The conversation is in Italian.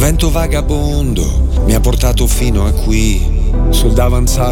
vento vagabondo mi ha portato fino a qui, sul davanzale